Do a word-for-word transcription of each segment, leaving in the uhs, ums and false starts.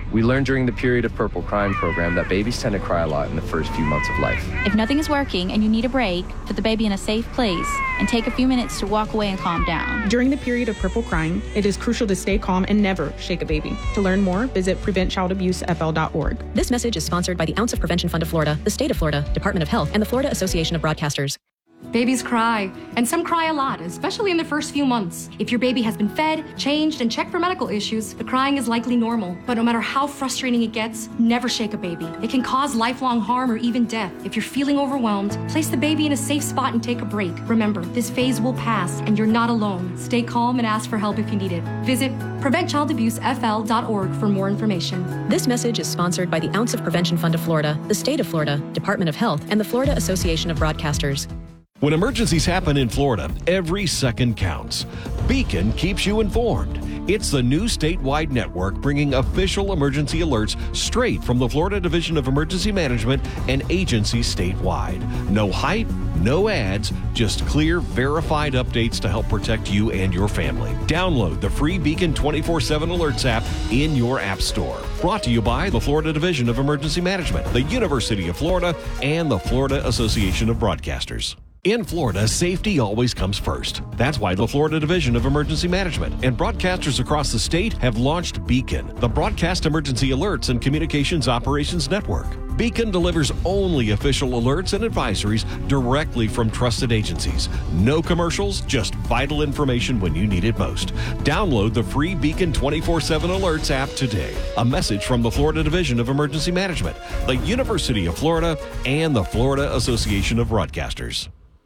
We learned during the period of Purple Crying program that babies tend to cry a lot in the first few months of life. If nothing is working and you need a break, put the baby in a safe place and take a few minutes to walk away and calm down. During the period of Purple Crying, it is crucial to stay calm and never shake a baby. To learn more, visit prevent child abuse f l dot org. This message is sponsored by the Ounce of Prevention Fund of Florida, the State of Florida, Department of Health, and the Florida Association of Broadcasters. Babies cry, and some cry a lot, especially in the first few months. If your baby has been fed, changed, and checked for medical issues, the crying is likely normal. But no matter how frustrating it gets, never shake a baby. It can cause lifelong harm or even death. If you're feeling overwhelmed, place the baby in a safe spot and take a break. Remember, this phase will pass, and you're not alone. Stay calm and ask for help if you need it. Visit prevent child abuse f l dot org for more information. This message is sponsored by the Ounce of Prevention Fund of Florida, the State of Florida, Department of Health, and the Florida Association of Broadcasters. When emergencies happen in Florida, every second counts. Beacon keeps you informed. It's the new statewide network bringing official emergency alerts straight from the Florida Division of Emergency Management and agencies statewide. No hype, no ads, just clear, verified updates to help protect you and your family. Download the free Beacon twenty-four seven Alerts app in your app store. Brought to you by the Florida Division of Emergency Management, the University of Florida, and the Florida Association of Broadcasters. In Florida, safety always comes first. That's why the Florida Division of Emergency Management and broadcasters across the state have launched Beacon, the Broadcast Emergency Alerts and Communications Operations Network. Beacon delivers only official alerts and advisories directly from trusted agencies. No commercials, just vital information when you need it most. Download the free Beacon twenty-four seven Alerts app today. A message from the Florida Division of Emergency Management, the University of Florida, and the Florida Association of Broadcasters.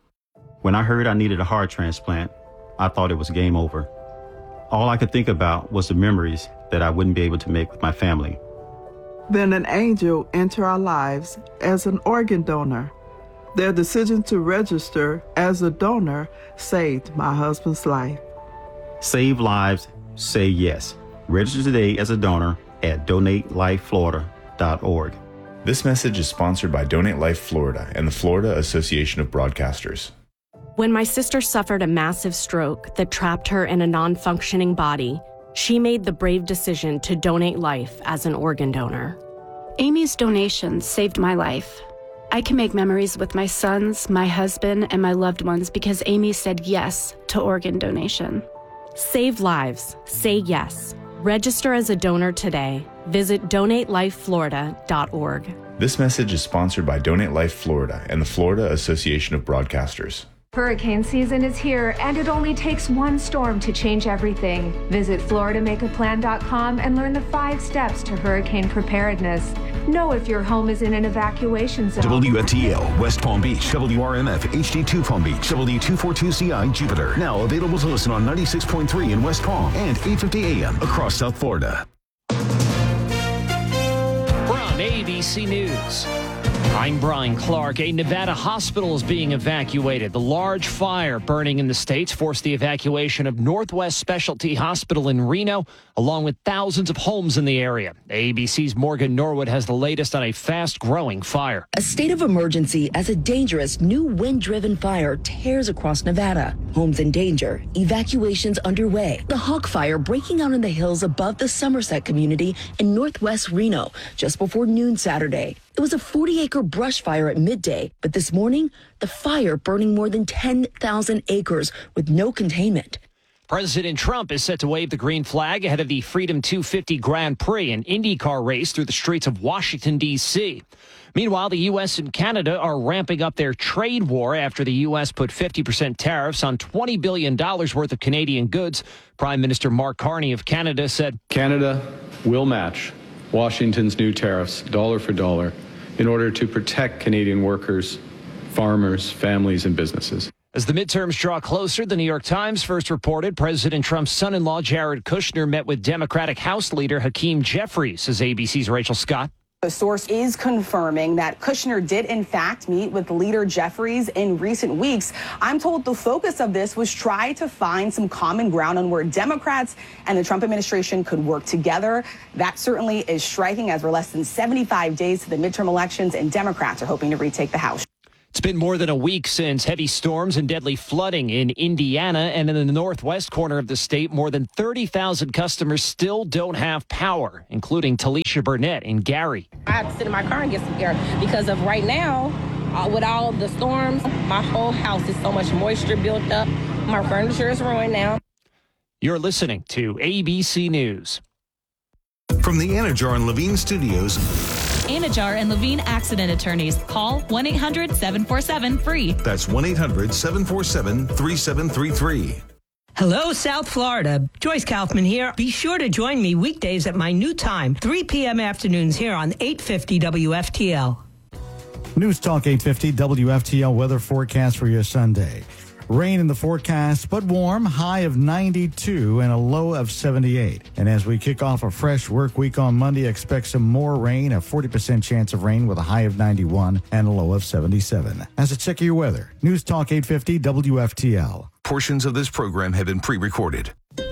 When I heard I needed a heart transplant, I thought it was game over. All I could think about was the memories that I wouldn't be able to make with my family. Then an angel entered our lives as an organ donor. Their decision to register as a donor saved my husband's life. Save lives, say yes. Register today as a donor at donate life florida dot org. This message is sponsored by Donate Life Florida and the Florida Association of Broadcasters. When my sister suffered a massive stroke that trapped her in a non-functioning body, she made the brave decision to donate life as an organ donor. Amy's donation saved my life. I can make memories with my sons, my husband, and my loved ones because Amy said yes to organ donation. Save lives. Say yes. Register as a donor today. Visit donate life florida dot org. This message is sponsored by Donate Life Florida and the Florida Association of Broadcasters. Hurricane season is here, and it only takes one storm to change everything. Visit florida make a plan dot com and learn the five steps to hurricane preparedness. Know if your home is in an evacuation zone. W F T L, West Palm Beach, W R M F, H D two Palm Beach, W two forty-two C I, Jupiter. Now available to listen on ninety-six point three in West Palm and eight fifty A M across South Florida. From A B C News, I'm Brian Clark. A Nevada hospital is being evacuated. The large fire burning in the States forced the evacuation of Northwest Specialty Hospital in Reno, along with thousands of homes in the area. A B C's Morgan Norwood has the latest on a fast-growing fire. A state of emergency as a dangerous new wind-driven fire tears across Nevada. Homes in danger, evacuations underway. The Hawk Fire breaking out in the hills above the Somerset community in northwest Reno just before noon Saturday. It was a forty-acre brush fire at midday, but this morning, the fire burning more than ten thousand acres with no containment. President Trump is set to wave the green flag ahead of the Freedom two fifty Grand Prix, an IndyCar race through the streets of Washington, D C Meanwhile, the U S and Canada are ramping up their trade war after the U S put fifty percent tariffs on twenty billion dollars worth of Canadian goods. Prime Minister Mark Carney of Canada said, Canada will match Washington's new tariffs dollar for dollar in order to protect Canadian workers, farmers, families, and businesses. As the midterms draw closer, the New York Times first reported President Trump's son-in-law, Jared Kushner, met with Democratic House Leader Hakeem Jeffries, says A B C's Rachel Scott. The source is confirming that Kushner did, in fact, meet with leader Jeffries in recent weeks. I'm told the focus of this was try to find some common ground on where Democrats and the Trump administration could work together. That certainly is striking as we're less than seventy-five days to the midterm elections, and Democrats are hoping to retake the House. It's been more than a week since heavy storms and deadly flooding in Indiana, and in the northwest corner of the state, more than thirty thousand customers still don't have power, including Talisha Burnett in Gary. I have to sit in my car and get some air because of right now, uh, with all the storms, my whole house is so much moisture built up. My furniture is ruined now. You're listening to A B C News. From the Anajar and Levine Studios. Anajar and Levine Accident Attorneys. Call one eight hundred seven four seven free. That's one eight hundred seven four seven three seven three three. Hello, South Florida. Joyce Kaufman here. Be sure to join me weekdays at my new time, three p.m. afternoons here on eight fifty W F T L. News Talk eight fifty W F T L weather forecast for your Sunday. Rain in the forecast, but warm, high of ninety-two and a low of seventy-eight. And as we kick off a fresh work week on Monday, expect some more rain, a forty percent chance of rain with a high of ninety-one and a low of seventy-seven. As a check of your weather, News Talk eight fifty W F T L. Portions of this program have been pre-recorded.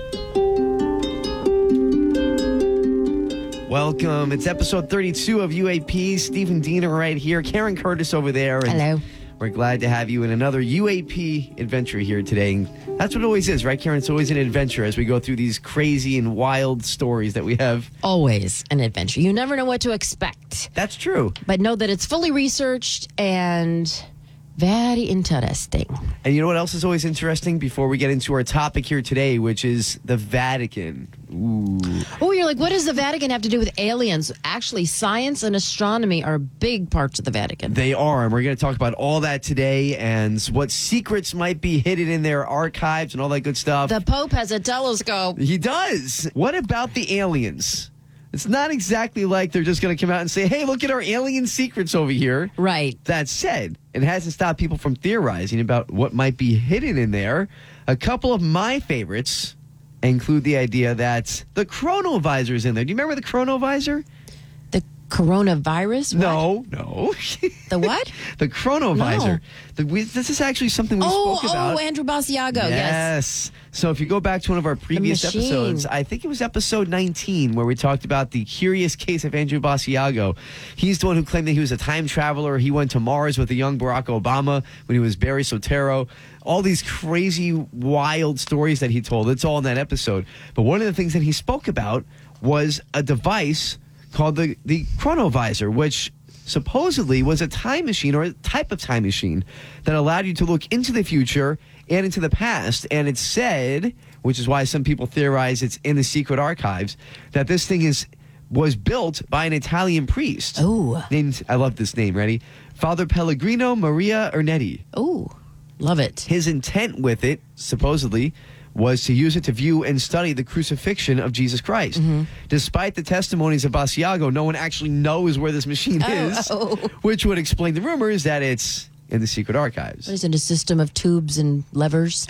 Welcome. It's episode thirty-two of U A P. Stephen Diener right here. Karen Curtis over there. And hello. We're glad to have you in another U A P adventure here today. And that's what it always is, right, Karen? It's always an adventure as we go through these crazy and wild stories that we have. Always an adventure. You never know what to expect. That's true. But know that it's fully researched and very interesting. And you know what else is always interesting before we get into our topic here today, which is the Vatican. Ooh. Oh, you're like, what does the Vatican have to do with aliens? Actually, science and astronomy are big parts of the Vatican. They are, and we're going to talk about all that today and what secrets might be hidden in their archives and all that good stuff. The Pope has a telescope. He does. What about the aliens? It's not exactly like they're just going to come out and say, hey, look at our alien secrets over here. Right. That said, it hasn't stopped people from theorizing about what might be hidden in there. A couple of my favorites include the idea that the chronovisor is in there. Do you remember the chronovisor? The coronavirus? No, what? no. The what? The chronovisor. No. The, we, this is actually something we oh, spoke about. Oh, Andrew Basiago, yes. Yes. So if you go back to one of our previous episodes, I think it was episode nineteen, where we talked about the curious case of Andrew Basiago. He's the one who claimed that he was a time traveler. He went to Mars with the young Barack Obama when he was Barry Soetoro. All these crazy, wild stories that he told. It's all in that episode. But one of the things that he spoke about was a device called the, the chronovisor, which supposedly was a time machine or a type of time machine that allowed you to look into the future and into the past. And it's said, which is why some people theorize it's in the secret archives, that this thing is was built by an Italian priest. Oh. Named, I love this name, ready? Father Pellegrino Maria Ernetti. Oh, love it. His intent with it, supposedly, was to use it to view and study the crucifixion of Jesus Christ. Mm-hmm. Despite the testimonies of Basiago, no one actually knows where this machine oh, is, oh. which would explain the rumors that it's in the secret archives. What is it, a system of tubes and levers?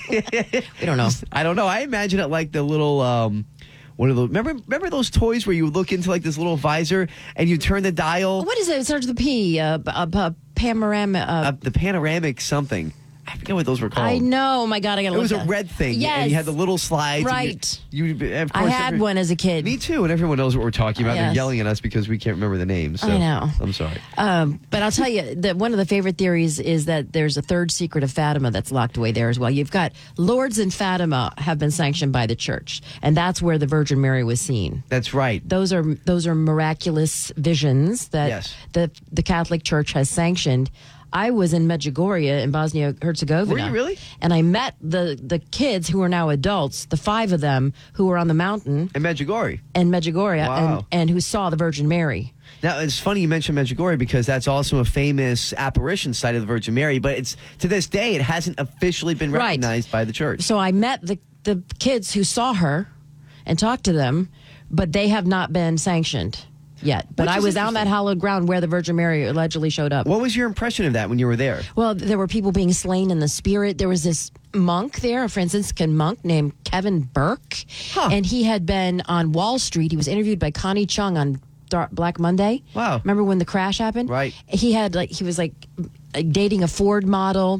We don't know. I don't know. I imagine it like the little... Um, One of the remember remember those toys where you look into like this little visor and you turn the dial? What is it? It starts with a P. Uh, uh, uh, panorama. Uh, uh, the panoramic something. I forget what those were called. I know. Oh my God, I gotta It look was a at red thing. Yes. And you had the little slides. Right. You, you, of I course, had every, one as a kid. Me too. And everyone knows what we're talking about. Yes. They're yelling at us because we can't remember the names. So I know. I'm sorry. Um, but I'll tell you that one of the favorite theories is that there's a third secret of Fatima that's locked away there as well. You've got Lourdes and Fatima have been sanctioned by the church, and that's where the Virgin Mary was seen. That's right. Those are those are miraculous visions that Yes. the the Catholic Church has sanctioned. I was in Medjugorje in Bosnia-Herzegovina. Were you really? And I met the, the kids who are now adults, the five of them who were on the mountain. In Medjugorje? In Medjugorje, Wow. and, and who saw the Virgin Mary. Now, it's funny you mentioned Medjugorje because that's also a famous apparition site of the Virgin Mary, but it's to this day, it hasn't officially been Right. recognized by the church. So I met the, the kids who saw her and talked to them, but they have not been sanctioned yet. But Which I is was on that hallowed ground where the Virgin Mary allegedly showed up. What was your impression of that when you were there? Well, there were people being slain in the spirit. There was this monk there, a Franciscan monk named Kevin Burke, and he had been on Wall Street. He was interviewed by Connie Chung on Dark Black Monday. Wow. Remember when the crash happened? Right. He had like he was like dating a Ford model.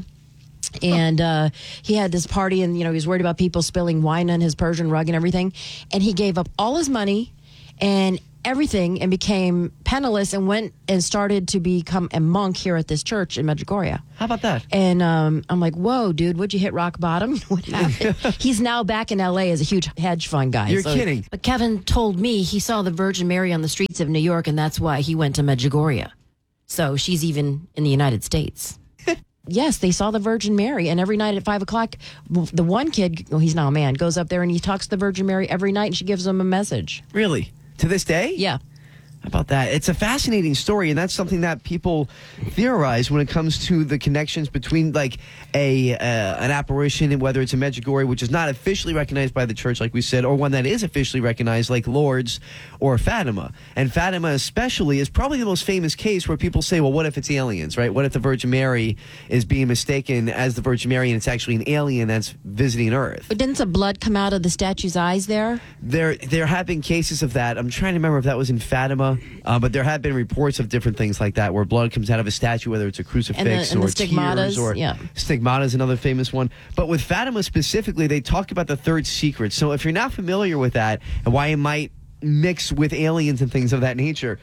And uh, he had this party, and you know he was worried about people spilling wine on his Persian rug and everything. And he gave up all his money, and everything and became penniless and went and started to become a monk here at this church in Medjugorje. How about that? And um, I'm like, whoa, dude, would you hit rock bottom? What happened? He's now back in L A as a huge hedge fund guy. You're So- kidding. But Kevin told me he saw the Virgin Mary on the streets of New York, and that's why he went to Medjugorje. So she's even in the United States. Yes, they saw the Virgin Mary, and every night at five o'clock, the one kid, well, he's now a man, goes up there and he talks to the Virgin Mary every night, and she gives him a message. Really? To this day? Yeah. How about that? It's a fascinating story, and that's something that people theorize when it comes to the connections between, like, a uh, an apparition, and whether it's a Medjugorje, which is not officially recognized by the church, like we said, or one that is officially recognized, like Lourdes or Fatima. And Fatima especially is probably the most famous case where people say, well, what if it's aliens, right? What if the Virgin Mary is being mistaken as the Virgin Mary, and it's actually an alien that's visiting Earth? But didn't some blood come out of the statue's eyes there? There, there have been cases of that. I'm trying to remember if that was in Fatima, uh, but there have been reports of different things like that, where blood comes out of a statue, whether it's a crucifix And the- and or the stigmatas, tears, or yeah. stigmata is another famous one. But with Fatima specifically, they talk about the third secret. So if you're not familiar with that and why it might mix with aliens and things of that nature,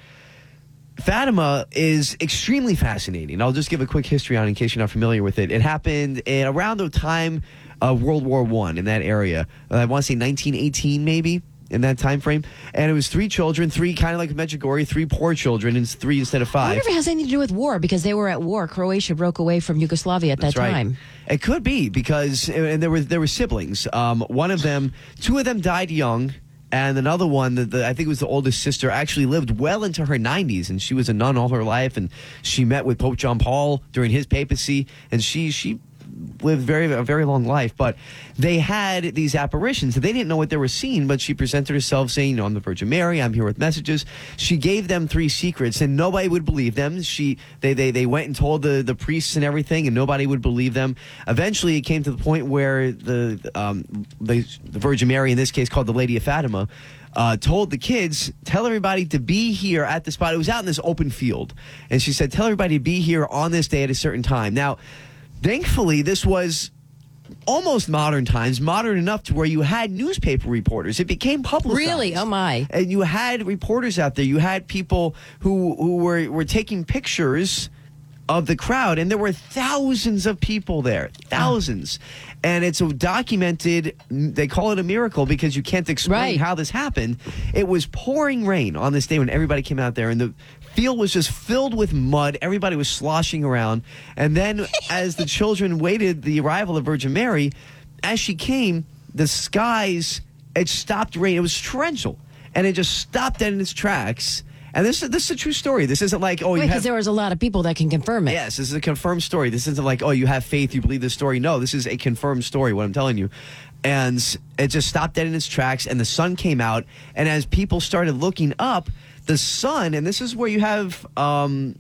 Fatima is extremely fascinating. I'll just give a quick history on it in case you're not familiar with it. It happened in, around the time of World War One in that area. Uh, I want to say nineteen eighteen, maybe, in that time frame. And it was three children, three kind of like Medjugorje, three poor children, and it's three instead of I five. wonder if it has anything to do with war, because they were at war. Croatia broke away from Yugoslavia at That's that right. time. It could be because, and there were there were siblings. Um, one of them, two of them died young, and another one, the, the, I think it was the oldest sister, actually lived well into her nineties, and she was a nun all her life, and she met with Pope John Paul during his papacy, and she she. lived very a very long life. But they had these apparitions. They didn't know what they were seeing, but she presented herself saying, you know, I'm the Virgin Mary, I'm here with messages. She gave them three secrets, and nobody would believe them. She they they, they went and told the, the priests and everything, and nobody would believe them. Eventually it came to the point where the um the, the Virgin Mary, in this case called the Lady of Fatima, Uh, told the kids, tell everybody to be here at the spot. It was out in this open field. And she said, tell everybody to be here on this day at a certain time. Now, thankfully, this was almost modern times, modern enough to where you had newspaper reporters. It became publicized. Really? Oh, my. And you had reporters out there. You had people who, who were, were taking pictures of the crowd, and there were thousands of people there. Thousands. Oh. And it's a documented, they call it a miracle because you can't explain Right. how this happened. It was pouring rain on this day when everybody came out there, and the field was just filled with mud. Everybody was sloshing around. And then as the children waited the arrival of Virgin Mary, as she came, the skies, it stopped raining. It was torrential. And it just stopped dead in its tracks. And this, this is a true story. This isn't like, oh, you Because have... there was a lot of people that can confirm it. Yes, this is a confirmed story. This isn't like, oh, you have faith, you believe this story. No, this is a confirmed story, what I'm telling you. And it just stopped dead in its tracks, and the sun came out. And as people started looking up, the sun, and this is where you have, um,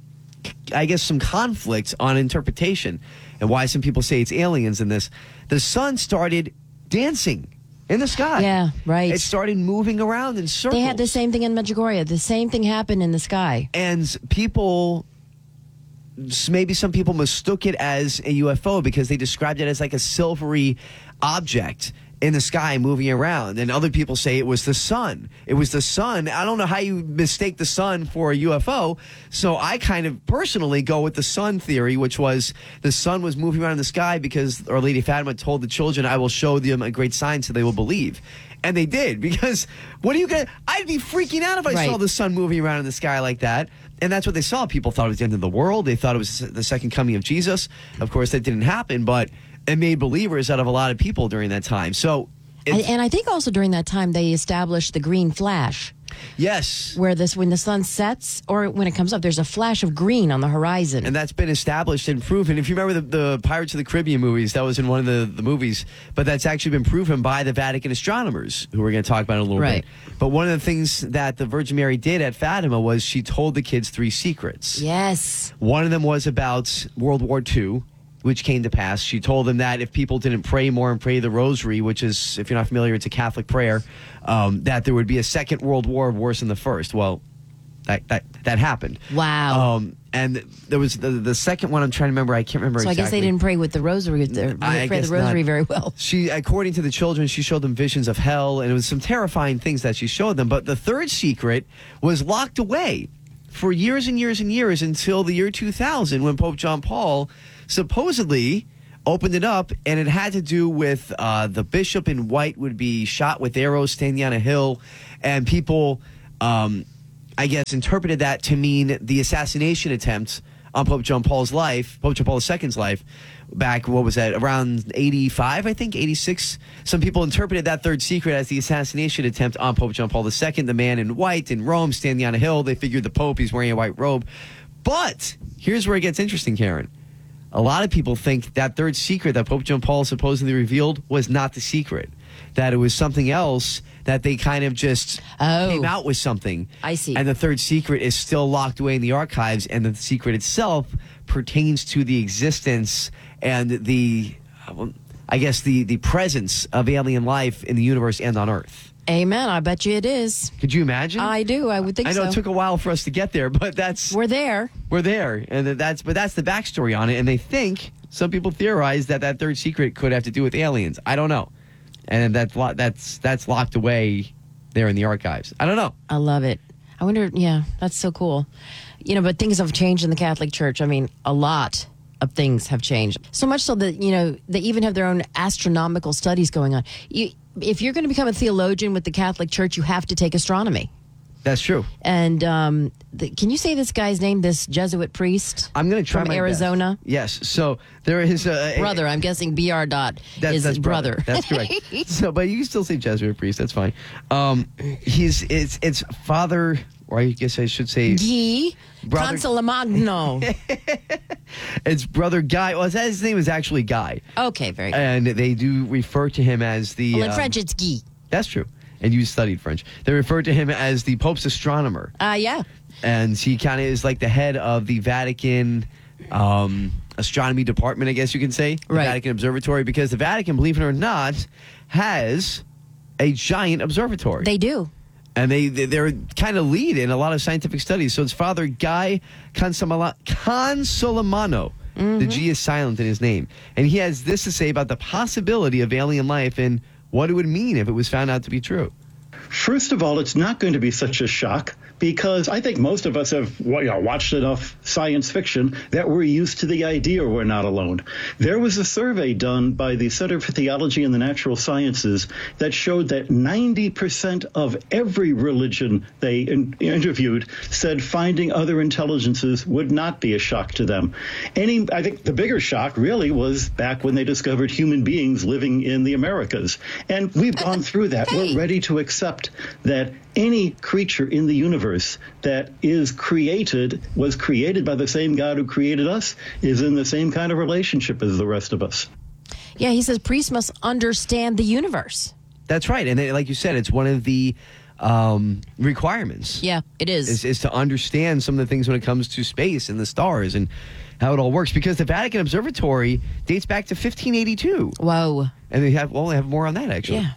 I guess, some conflict on interpretation and why some people say it's aliens in this. The sun started dancing in the sky. Yeah, right. It started moving around in circles. They had the same thing in Medjugorje. The same thing happened in the sky. And people, maybe some people mistook it as a U F O because they described it as like a silvery object in the sky moving around. And other people say it was the sun. It was the sun. I don't know how you mistake the sun for a U F O. So I kind of personally go with the sun theory, which was the sun was moving around in the sky because Our Lady Fatima told the children, I will show them a great sign so they will believe. And they did, because what are you going to... I'd be freaking out if I Right. saw the sun moving around in the sky like that. And that's what they saw. People thought it was the end of the world. They thought it was the second coming of Jesus. Of course, that didn't happen, but it made believers out of a lot of people during that time. So, And, and I think also during that time they established the green flash. Yes. Where this, when the sun sets or when it comes up, there's a flash of green on the horizon. And that's been established and proven. If you remember the, the Pirates of the Caribbean movies, that was in one of the, the movies. But that's actually been proven by the Vatican astronomers, who we're going to talk about in a little Right. bit. But one of the things that the Virgin Mary did at Fatima was she told the kids three secrets. Yes. One of them was about World War Two, which came to pass. She told them that if people didn't pray more and pray the rosary, which is, if you're not familiar, it's a Catholic prayer, um, that there would be a second world war worse than the first. Well, that that, that happened. Wow. Um, and there was the, the second one I'm trying to remember. I can't remember So exactly. I guess they didn't pray with the rosary. They I pray guess the rosary not. very well. She, according to the children, she showed them visions of hell, and it was some terrifying things that she showed them. But the third secret was locked away for years and years and years until the year two thousand, when Pope John Paul supposedly opened it up, and it had to do with uh, the bishop in white would be shot with arrows standing on a hill, and people, um, I guess, interpreted that to mean the assassination attempt on Pope John Paul's life, Pope John Paul the Second's life, back, what was that, around eighty-five, I think, eighty-six. Some people interpreted that third secret as the assassination attempt on Pope John Paul the Second, the man in white in Rome, standing on a hill. They figured the Pope, he's wearing a white robe. But here's where it gets interesting, Karen. A lot of people think that third secret that Pope John Paul supposedly revealed was not the secret, that it was something else, that they kind of just oh, came out with something. I see. And the third secret is still locked away in the archives, and the secret itself pertains to the existence and the, I guess, the, the presence of alien life in the universe and on Earth. Amen. I bet you it is. Could you imagine? I do. I would think I know so. it took a while for us to get there, but that's we're there. We're there, and that's but that's the backstory on it. And they think, some people theorize that that third secret could have to do with aliens. I don't know, and that's lo- that's that's locked away there in the archives. I don't know. I love it. I wonder. Yeah, that's so cool. You know, but things have changed in the Catholic Church. I mean, a lot of things have changed. So much so that, you know, they even have their own astronomical studies going on. You. If you're going to become a theologian with the Catholic Church, you have to take astronomy. That's true. And um, the, can you say this guy's name, this Jesuit priest? I'm going to try from my Arizona. Best. Yes. So there is a, a brother. I'm guessing B R Dot that's, is that's his brother. brother. That's correct. So, but you can still say Jesuit priest. That's fine. Um, he's it's it's Father, or I guess I should say Guy Brother- Consolamagno. It's Brother Guy. Well, his name is actually Guy. Okay, very good. And they do refer to him as the. Well, in um, French, it's Guy. That's true. And you studied French. They refer to him as the Pope's astronomer. Uh, yeah. And he kind of is like the head of the Vatican um, astronomy department, I guess you can say. The Right. Vatican Observatory, because the Vatican, believe it or not, has a giant observatory. They do. And they, they, they're kind of lead in a lot of scientific studies. So it's Father Guy Consola- Consolamano. Mm-hmm. The G is silent in his name. And he has this to say about the possibility of alien life and what it would mean if it was found out to be true. First of all, it's not going to be such a shock because I think most of us have you know, watched enough science fiction that we're used to the idea we're not alone. There was a survey done by the Center for Theology and the Natural Sciences that showed that ninety percent of every religion they in- interviewed said finding other intelligences would not be a shock to them. Any, I think the bigger shock really was back when they discovered human beings living in the Americas. And we've gone through that. We're ready to accept that any creature in the universe that is created, was created by the same God who created us, is in the same kind of relationship as the rest of us. Yeah, he says priests must understand the universe. That's right. And they, like you said, it's one of the um, requirements. Yeah, it is. is. Is to understand some of the things when it comes to space and the stars and how it all works. Because the Vatican Observatory dates back to fifteen eighty-two. Whoa. And they have, well, they have more on that, actually. Yeah.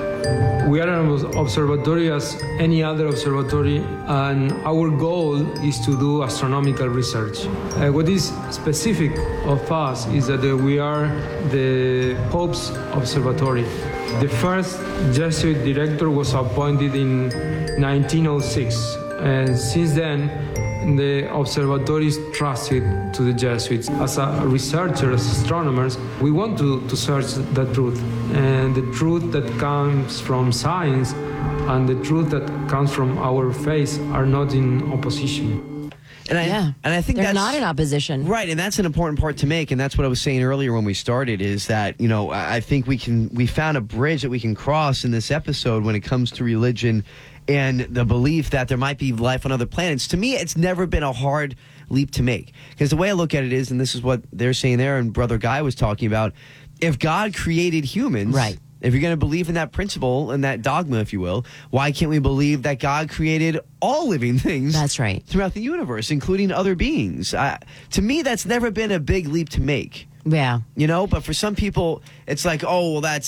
We are an observatory as any other observatory, and our goal is to do astronomical research. Uh, what is specific of us is that uh, we are the Pope's observatory. The first Jesuit director was appointed in nineteen oh six, and since then, the observatory is trusted to the Jesuits. As a researcher, as astronomers, we want to, to search the truth. And the truth that comes from science and the truth that comes from our faith are not in opposition. And I, Yeah. and I think They're that's not in opposition. Right, and that's an important part to make, and that's what I was saying earlier when we started, is that, you know, I I think we can we found a bridge that we can cross in this episode when it comes to religion and the belief that there might be life on other planets. To me, it's never been a hard leap to make. Because the way I look at it is, and this is what they're saying there, and Brother Guy was talking about, if God created humans, right. if you're going to believe in that principle and that dogma, if you will, why can't we believe that God created all living things? That's right. Throughout the universe, including other beings. I, to me, that's never been a big leap to make. Yeah. You know, but for some people, it's like, oh, well, that's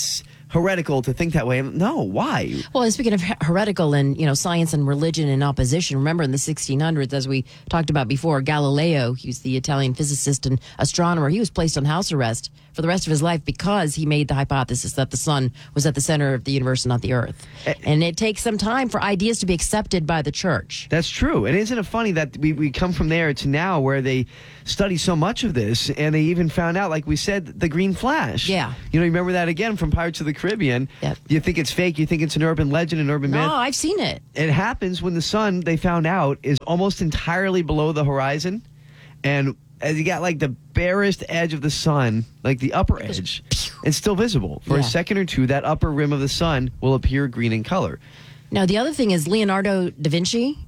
heretical to think that way. No, why? Well, and speaking of her- heretical and, you know, science and religion in opposition, remember in the sixteen hundreds, as we talked about before, Galileo, he was the Italian physicist and astronomer, he was placed on house arrest for the rest of his life because he made the hypothesis that the sun was at the center of the universe and not the earth. And it takes some time for ideas to be accepted by the church. That's true. And isn't it funny that we, we come from there to now where they study so much of this, and they even found out, like we said, the green flash. Yeah. You know, you remember that again from Pirates of the Caribbean. Yep. You think it's fake. You think it's an urban legend, an urban No, myth. I've seen it. It happens when the sun, they found out, is almost entirely below the horizon. And as you got like the barest edge of the sun, like the upper edge, it's still visible. For Yeah. a second or two, that upper rim of the sun will appear green in color. Now, the other thing is Leonardo da Vinci,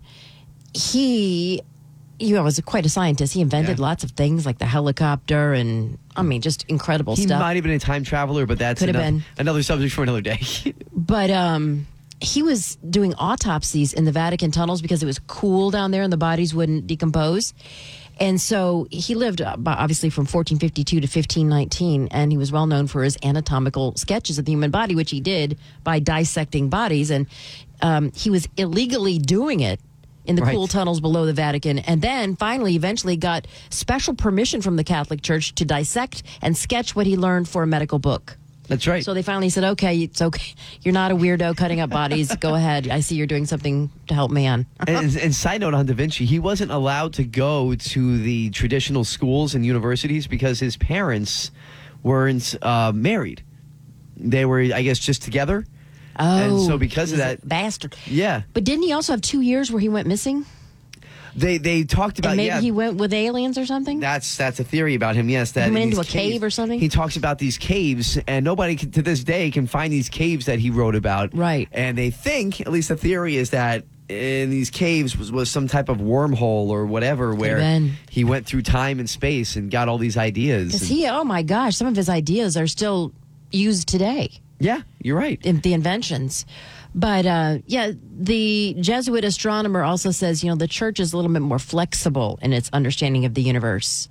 he, he was quite a scientist. He invented Yeah. lots of things like the helicopter and, I mean, just incredible He stuff. might have been a time traveler, but that's Could have another, been. another subject for another day. But um, he was doing autopsies in the Vatican tunnels because it was cool down there and the bodies wouldn't decompose. And so he lived, uh, obviously, from fourteen fifty-two to fifteen nineteen, and he was well known for his anatomical sketches of the human body, which he did by dissecting bodies. And um, he was illegally doing it in the Right. cool tunnels below the Vatican, and then finally, eventually got special permission from the Catholic Church to dissect and sketch what he learned for a medical book. That's right. So they finally said, okay, it's okay. You're not a weirdo cutting up bodies. Go ahead. I see you're doing something to help man. and, and side note on Da Vinci, he wasn't allowed to go to the traditional schools and universities because his parents weren't uh, married. They were, I guess, just together. Oh, and so because he of was a that, bastard. yeah, But didn't he also have two years where he went missing? they they talked about And maybe yeah. he went with aliens or something? That's that's a theory about him. Yes, that He went in into these a cave or something? He talks about these caves, and nobody can, to this day can find these caves that he wrote about. Right. And they think, at least the theory is that in these caves was, was some type of wormhole or whatever where been. he went through time and space and got all these ideas. Because And- he, oh my gosh, some of his ideas are still used today. yeah, you're right. In the inventions. But uh, yeah, the Jesuit astronomer also says, you know, the church is a little bit more flexible in its understanding of the universe.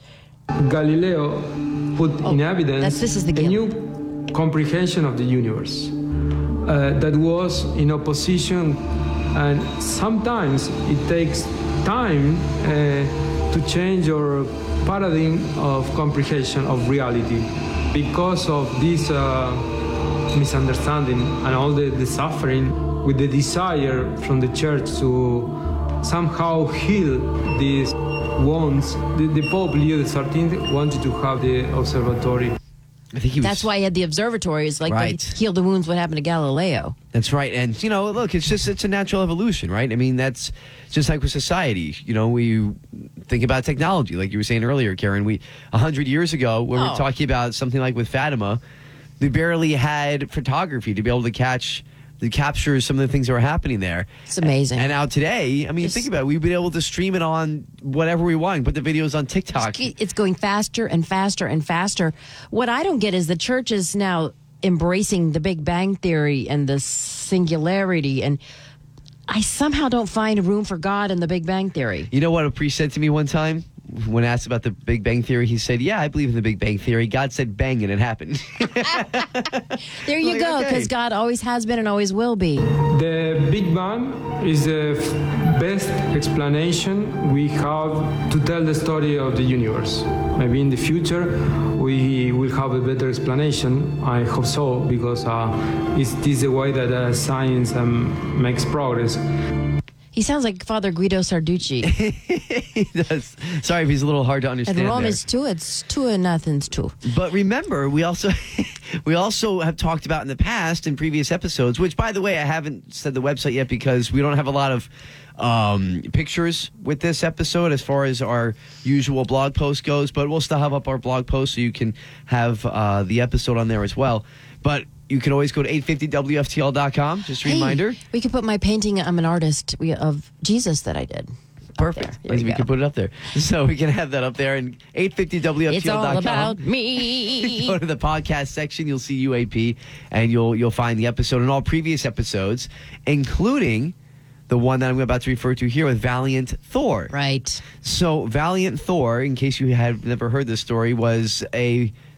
Galileo put in evidence that's- this is the a Gil- new comprehension of the universe uh, that was in opposition, and sometimes it takes time uh, to change our paradigm of comprehension of reality because of this uh, misunderstanding and all the, the suffering, with the desire from the church to somehow heal these wounds. The, the Pope Leo the thirteenth wanted to have the observatory. I think he was, That's why he had the observatories, like Right. to heal the wounds. What happened to Galileo? That's right. And, you know, look, it's just, it's a natural evolution, right? I mean, that's just like with society. You know, we think about technology, like you were saying earlier, Karen. We, a hundred years ago, when we Oh. were talking about something like with Fatima, we barely had photography to be able to catch, to capture some of the things that were happening there. It's amazing. And now today, I mean, It's- think about it. We've been able to stream it on whatever we want, put the videos on TikTok. It's going faster and faster and faster. What I don't get is the church is now embracing the Big Bang Theory and the singularity, and I somehow don't find room for God in the Big Bang Theory. You know what a priest said to me one time? When asked about the Big Bang Theory, he said, yeah, I believe in the Big Bang Theory. God said bang and it happened. There you Like, go, okay. because God always has been and always will be. The Big Bang is the f- best explanation we have to tell the story of the universe. Maybe in the future we will have a better explanation. I hope so, because uh, it's, this is the way that uh, science um, makes progress. He sounds like Father Guido Sarducci. He does. Sorry if he's a little hard to understand And Rome there. is two, it's two and nothing's two. But remember, we also we also have talked about in the past in previous episodes, which, by the way, I haven't said the website yet because we don't have a lot of um, pictures with this episode as far as our usual blog post goes. But we'll still have up our blog post so you can have uh, the episode on there as well. But you can always go to eight fifty W F T L dot com. Just a Hey, reminder. we could put my painting, I'm an artist, we, of Jesus that I did. Perfect. There you We go. can put it up there. So we can have that up there. And eight fifty W F T L dot com. It's all about me. Go to the podcast section. You'll see U A P, and you'll you'll find the episode and all previous episodes, including the one that I'm about to refer to here with Valiant Thor. Right. So Valiant Thor, in case you had never heard this story, was a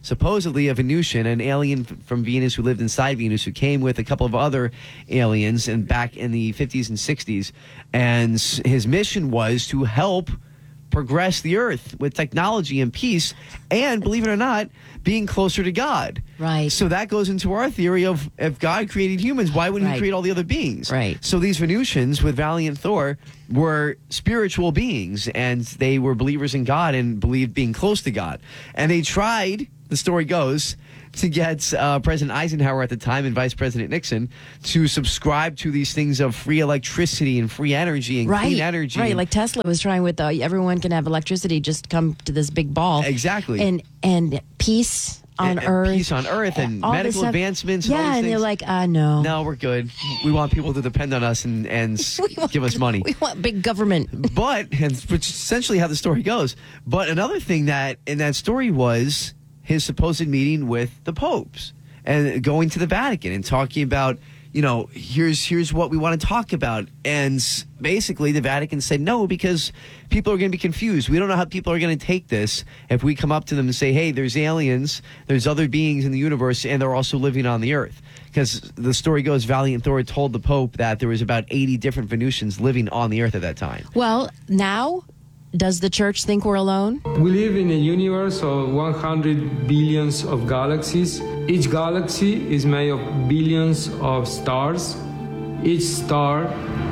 supposedly a Venusian, an alien f- from Venus who lived inside Venus, who came with a couple of other aliens and back in the fifties and sixties. And s- his mission was to help progress the earth with technology and peace and, believe it or not, being closer to God. Right. So that goes into our theory of if God created humans, why wouldn't Right. he create all the other beings? Right. So these Venusians with Valiant Thor were spiritual beings, and they were believers in God and believed being close to God. And they tried, the story goes, to get uh, President Eisenhower at the time and Vice President Nixon to subscribe to these things of free electricity and free energy and Right, clean energy. right. and- Like Tesla was trying with uh, everyone can have electricity, just come to this big ball. Exactly. And and peace on and- and Earth, peace on Earth, and all this medical stuff. advancements. Yeah, and, all these and things. they're like, uh, no, no, we're good. We want people to depend on us and, and s- give us money. we want big government. But, and which is essentially how the story goes. But another thing that in that story was his supposed meeting with the popes and going to the Vatican and talking about, you know, here's here's what we want to talk about. And s- basically the Vatican said no, because people are going to be confused. We don't know how people are going to take this if we come up to them and say, hey, there's aliens, there's other beings in the universe, and they're also living on the earth. Because the story goes, Valiant Thor told the Pope that there was about eighty different Venusians living on the earth at that time. Well, now, does the church think we're alone? We live in a universe of one hundred billions of galaxies. Each galaxy is made of billions of stars. Each star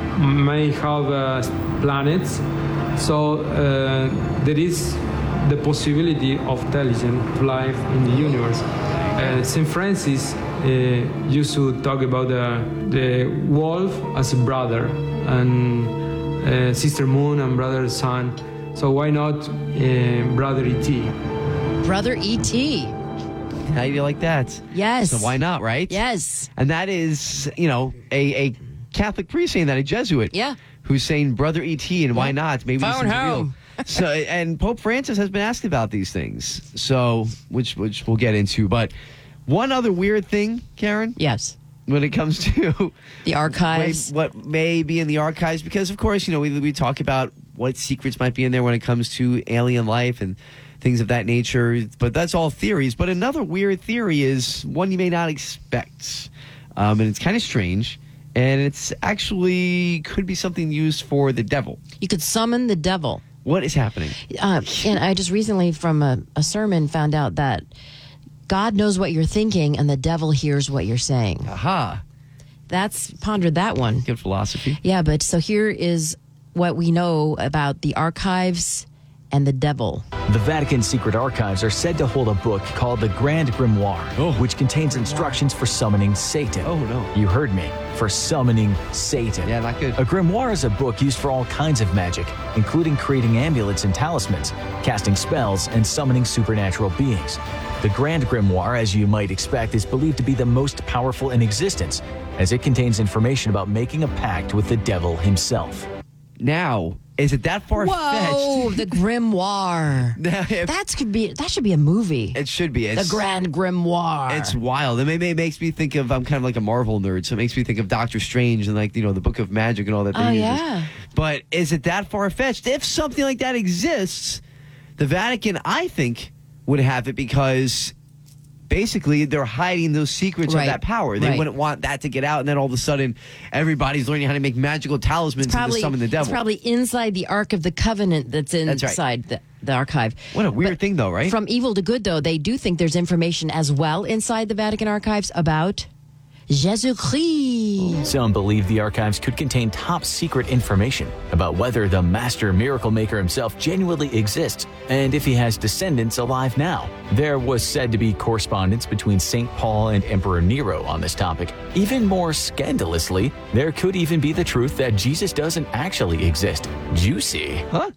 may have uh, planets. So uh, there is the possibility of intelligent life in the universe. Uh, Saint Francis uh, used to talk about the, the wolf as a brother, and uh, Sister Moon and Brother Sun. So why not uh, Brother E T? Brother E T. How do you like that? Yes. So why not, right? Yes. And that is, you know, a, a Catholic priest saying that, a Jesuit. Yeah. Who's saying Brother E T, and why not? Maybe Phone this is home. real. So, and Pope Francis has been asked about these things. So, which which we'll get into. But one other weird thing, Karen. Yes. When it comes to the archives, what may be in the archives, because of course, you know, we we talk about what secrets might be in there when it comes to alien life and things of that nature. But that's all theories. But another weird theory is one you may not expect, um, and it's kind of strange. And it's actually could be something used for the devil. You could summon the devil. What is happening? Uh, and I just recently, from a, a sermon, found out that God knows what you're thinking and the devil hears what you're saying. Aha. That's pondered that one. Good philosophy. Yeah, but so here is what we know about the archives and the devil. The Vatican Secret Archives are said to hold a book called the Grand Grimoire, oh. which contains instructions for summoning Satan. Oh, no. You heard me. For summoning Satan. Yeah, not good. A grimoire is a book used for all kinds of magic, including creating amulets and talismans, casting spells, and summoning supernatural beings. The Grand Grimoire, as you might expect, is believed to be the most powerful in existence, as it contains information about making a pact with the devil himself. Now, is it that far fetched? Whoa, the grimoire. That could be. That should be a movie. It should be. It's, the Grand Grimoire. It's wild. It, may, it makes me think of. I'm kind of like a Marvel nerd, so it makes me think of Doctor Strange and like you know the Book of Magic and all that. Oh uses. yeah. But is it that far fetched? If something like that exists, the Vatican, I think, would have it because basically they're hiding those secrets Right. of that power. They Right. wouldn't want that to get out, and then all of a sudden everybody's learning how to make magical talismans and to Probably, summon the devil. it's probably inside the Ark of the Covenant that's That's inside right. the, the archive. What a weird But thing, though, right? From evil to good, though, they do think there's information as well inside the Vatican archives about Jesus Christ. Some believe the archives could contain top secret information about whether the master miracle maker himself genuinely exists and if he has descendants alive now. There was said to be correspondence between Saint Paul and Emperor Nero on this topic. Even more scandalously, there could even be the truth that Jesus doesn't actually exist. Juicy. Huh?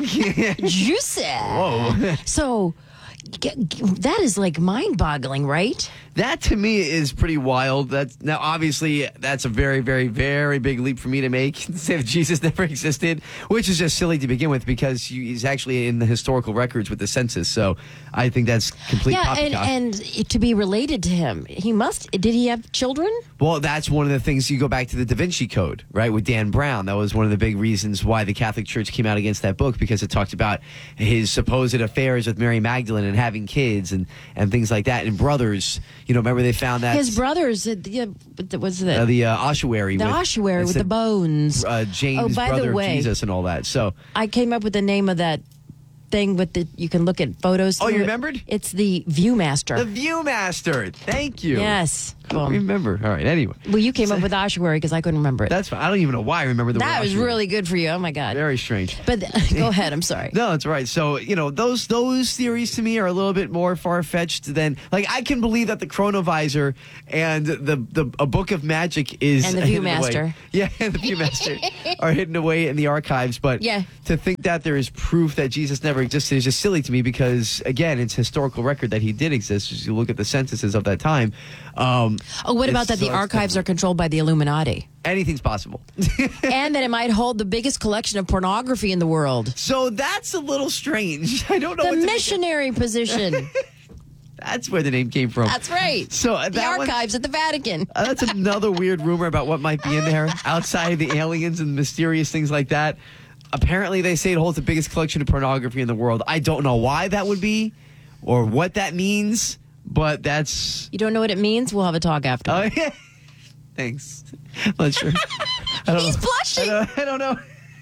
Juicy. Whoa. So g- g- that is like mind-boggling, right? That to me is pretty wild. That's now obviously that's a very, very, very big leap for me to make. Say if Jesus never existed, which is just silly to begin with because he's actually in the historical records with the census. So I think that's complete yeah, poppycock. and, and to be related to him, he must. Did he have children? Well, that's one of the things you go back to the Da Vinci Code, right, with Dan Brown. That was one of the big reasons why the Catholic Church came out against that book because it talked about his supposed affairs with Mary Magdalene and and having kids and, and things like that. And brothers, you know, remember they found that His brothers, uh, yeah, was it uh, the uh, ossuary, the with, ossuary with said, the bones. Uh, James, oh, by brother the way, of Jesus, and all that. So I came up with the name of that thing with the you can look at photos. Oh, you it. remembered? It's the Viewmaster. The Viewmaster. Thank you. Yes. Well, remember. All right. Anyway. Well, you came so, up with ossuary because I couldn't remember it. That's fine. I don't even know why I remember the that word was ossuary. really good for you. Oh my God. Very strange. But go ahead. I'm sorry. No, that's right. So you know those those theories to me are a little bit more far fetched than like I can believe that the Chronovisor and the the a book of magic is and the Viewmaster. Yeah, and the Viewmaster are hidden away in the archives. But yeah. to think that there is proof that Jesus never existed is just silly to me because again, it's historical record that he did exist. As you look at the censuses of that time. Um, oh, what about that? The archives are controlled by the Illuminati. Anything's possible. And that it might hold the biggest collection of pornography in the world. So that's a little strange. I don't know. The what missionary position. That's where the name came from. That's right. So uh, the that archives one, at the Vatican. Uh, that's another weird rumor about what might be in there outside of the aliens and mysterious things like that. Apparently, they say it holds the biggest collection of pornography in the world. I don't know why that would be or what that means. But that's... You don't know what it means? We'll have a talk after. Oh, yeah. Thanks. I'm not sure. I don't He's know. blushing. I don't, I don't know.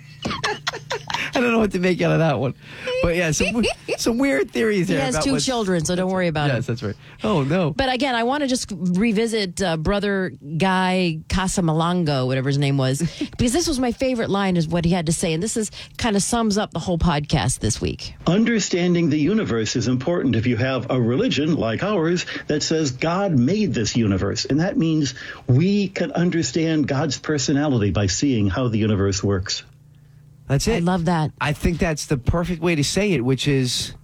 I don't know what to make out of that one. But yeah, some, some weird theories there. He has about two what's, children, so don't worry about yes, it. Yes, that's right. Oh, no. But again, I want to just revisit uh, Brother Guy Casamalongo, whatever his name was, because this was my favorite line is what he had to say. And this is kind of sums up the whole podcast this week. Understanding the universe is important if you have a religion like ours that says God made this universe. And that means we can understand God's personality by seeing how the universe works. That's it. I love that. I think that's the perfect way to say it, which is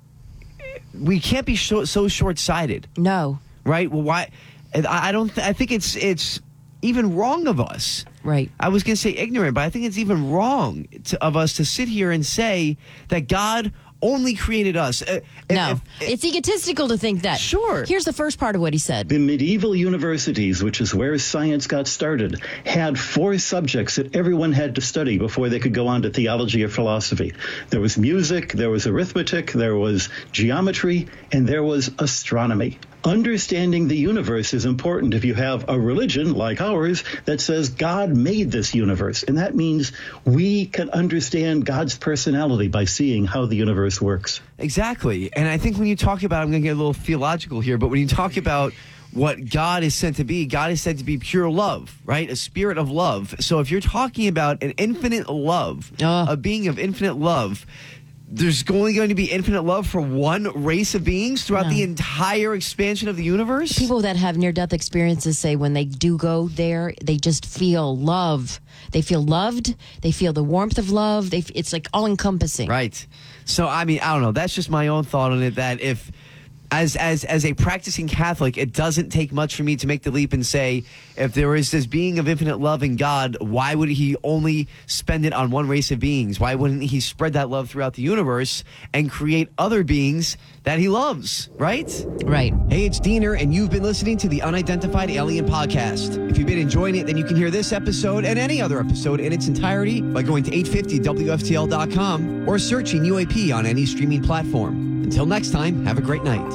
we can't be so, so short-sighted. No. Right? Well, why? I don't. Th- I think it's it's even wrong of us. Right. I was going to say ignorant, but I think it's even wrong to, of us to sit here and say that God only created us. Uh, no, if, if, it's egotistical to think that. Sure. Here's the first part of what he said. The medieval universities, which is where science got started, had four subjects that everyone had to study before they could go on to theology or philosophy. There was music, there was arithmetic, there was geometry, and there was astronomy. Understanding the universe is important if you have a religion like ours that says God made this universe. And that means we can understand God's personality by seeing how the universe works. Exactly. And I think when you talk about, I'm going to get a little theological here, but when you talk about what God is said to be, God is said to be pure love, right? A spirit of love. So if you're talking about an infinite love, uh. a being of infinite love, there's only going to be infinite love for one race of beings throughout no. the entire expansion of the universe? People that have near-death experiences say when they do go there, they just feel love. They feel loved. They feel the warmth of love. They, it's like all-encompassing. Right. So, I mean, I don't know. That's just my own thought on it, that if... As as as a practicing Catholic, it doesn't take much for me to make the leap and say, if there is this being of infinite love in God, why would he only spend it on one race of beings? Why wouldn't he spread that love throughout the universe and create other beings that he loves, right? Right. Hey, it's Diener, and you've been listening to the Unidentified Alien Podcast. If you've been enjoying it, then you can hear this episode and any other episode in its entirety by going to eight fifty W F T L dot com or searching U A P on any streaming platform. Until next time, have a great night.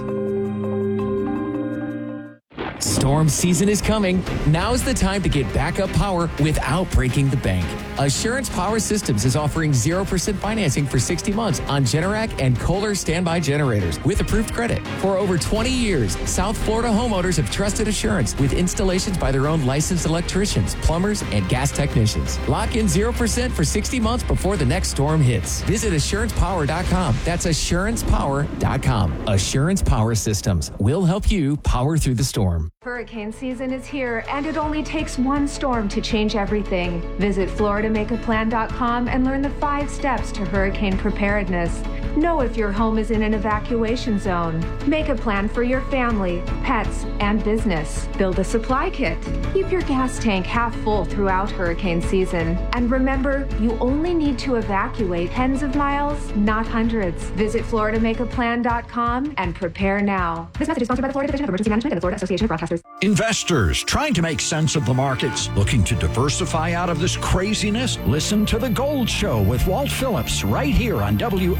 Storm season is coming. Now's the time to get backup power without breaking the bank. Assurance Power Systems is offering zero percent financing for sixty months on Generac and Kohler standby generators with approved credit. For over twenty years, South Florida homeowners have trusted Assurance with installations by their own licensed electricians, plumbers, and gas technicians. Lock in zero percent for sixty months before the next storm hits. Visit assurance power dot com. That's assurance power dot com. Assurance Power Systems will help you power through the storm. Hurricane season is here, and it only takes one storm to change everything. Visit Florida Make A Plan dot com and learn the five steps to hurricane preparedness. Know if your home is in an evacuation zone. Make a plan for your family, pets, and business. Build a supply kit. Keep your gas tank half full throughout hurricane season. And remember, you only need to evacuate tens of miles, not hundreds. Visit Florida Make A Plan dot com and prepare now. This message is sponsored by the Florida Division of Emergency Management and the Florida Association of Broadcasters. Investors trying to make sense of the markets, looking to diversify out of this craziness? Listen to The Gold Show with Walt Phillips right here on W F T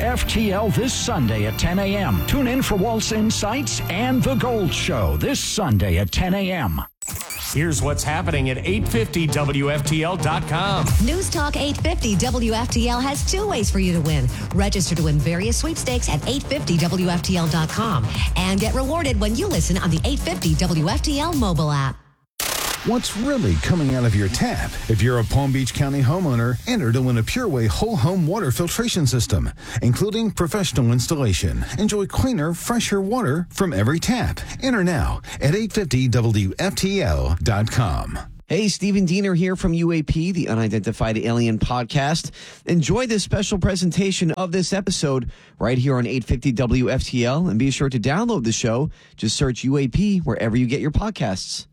T L this Sunday at ten a.m. Tune in for Walt's Insights and The Gold Show this Sunday at ten a.m. Here's what's happening at eight fifty W F T L dot com. News Talk eight fifty W F T L has two ways for you to win. Register to win various sweepstakes at eight fifty W F T L dot com and get rewarded when you listen on the eight fifty W F T L mobile app. What's really coming out of your tap? If you're a Palm Beach County homeowner, enter to win a PureWay whole home water filtration system, including professional installation. Enjoy cleaner, fresher water from every tap. Enter now at eight fifty W F T L dot com. Hey, Stephen Diener here from U A P, the Unidentified Alien Podcast. Enjoy this special presentation of this episode right here on eight fifty W F T L, and be sure to download the show. Just search U A P wherever you get your podcasts.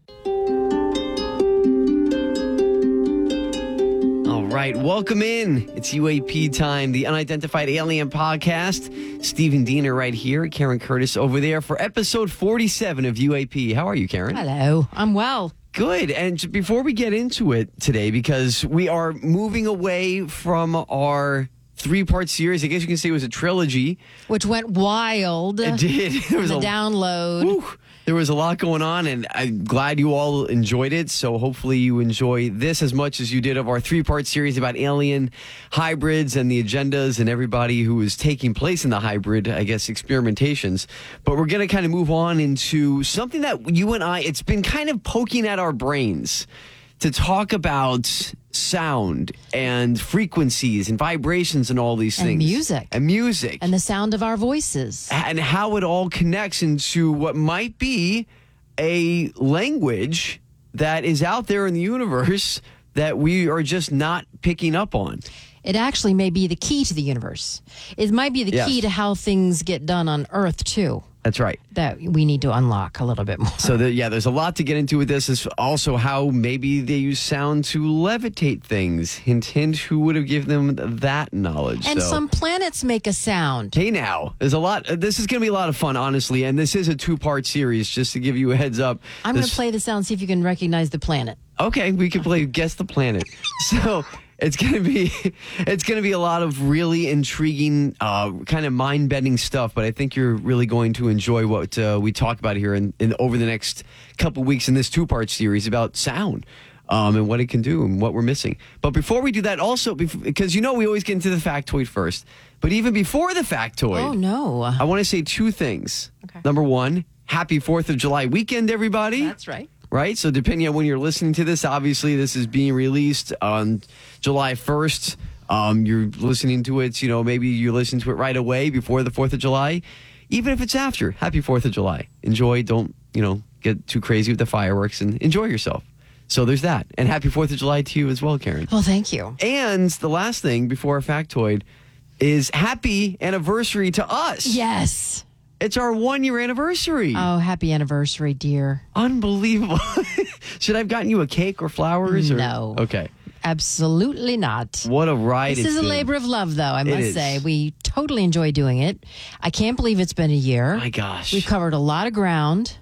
All right, welcome in. It's U A P time, the Unidentified Alien Podcast. Stephen Diener right here, Karen Curtis over there for episode forty-seven of U A P. How are you, Karen? Hello, I'm well. Good. And before we get into it today, because we are moving away from our three-part series, I guess you can say it was a trilogy. Which went wild. It did. There was the a, download. Whew, there was a lot going on, and I'm glad you all enjoyed it. So hopefully you enjoy this as much as you did of our three-part series about alien hybrids and the agendas and everybody who is taking place in the hybrid, I guess, experimentations. But we're going to kind of move on into something that you and I, it's been kind of poking at our brains to talk about sound and frequencies and vibrations and all these and things. music. And music. And the sound of our voices. And how it all connects into what might be a language that is out there in the universe that we are just not picking up on. It actually may be the key to the universe. It might be the Yes. key to how things get done on Earth, too. That's right. That we need to unlock a little bit more. So, the, yeah, there's a lot to get into with this. Is also how maybe they use sound to levitate things. Hint, hint, who would have given them that knowledge? And so. some planets make a sound. Hey, now, there's a lot. Uh, this is going to be a lot of fun, honestly. And this is a two-part series, just to give you a heads up. I'm going This- to play the sound, see if you can recognize the planet. Okay, we can play Guess the Planet. So it's gonna be it's gonna be a lot of really intriguing, uh, kind of mind-bending stuff. But I think you're really going to enjoy what uh, we talk about here in, in over the next couple weeks in this two-part series about sound. Um, and what it can do and what we're missing. But before we do that, also, because you know we always get into the factoid first. But even before the factoid, Oh, no. I want to say two things. Okay. Number one, happy fourth of July weekend, everybody. That's right. Right? So depending on when you're listening to this, obviously this is being released on July first. Um, you're listening to it, you know, maybe you listen to it right away before the fourth of July. Even if it's after, happy fourth of July. Enjoy. Don't, you know, get too crazy with the fireworks and enjoy yourself. So there's that. And happy fourth of July to you as well, Karen. Well, thank you. And the last thing before our factoid is happy anniversary to us. Yes. It's our one-year anniversary. Oh, happy anniversary, dear. Unbelievable. Should I have gotten you a cake or flowers? Or? No. Okay. Absolutely not. What a ride This it's is a been. labor of love, though, I It must is. say. We totally enjoy doing it. I can't believe it's been a year. My gosh. We've covered a lot of ground,